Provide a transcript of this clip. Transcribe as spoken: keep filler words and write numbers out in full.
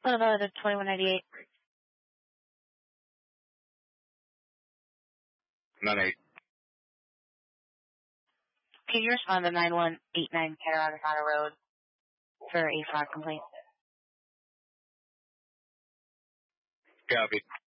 Oh, no, the twenty-one ninety-eight. nine eight. Can you respond to nine one eight nine Cattaraugus Road for a fraud complaint? Copy.